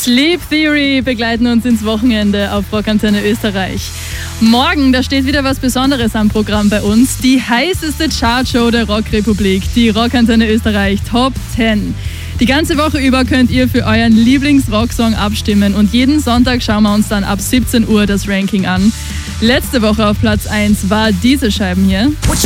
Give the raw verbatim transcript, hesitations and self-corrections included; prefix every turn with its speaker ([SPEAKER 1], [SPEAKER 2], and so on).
[SPEAKER 1] Sleep Theory begleiten uns ins Wochenende auf Rockantenne Österreich. Morgen, da steht wieder was Besonderes am Programm bei uns. Die heißeste Chartshow der Rockrepublik, die Rockantenne Österreich Top zehn. Die ganze Woche über könnt ihr für euren Lieblings-Rocksong abstimmen und jeden Sonntag schauen wir uns dann ab siebzehn Uhr das Ranking an. Letzte Woche auf Platz eins war diese Scheiben hier.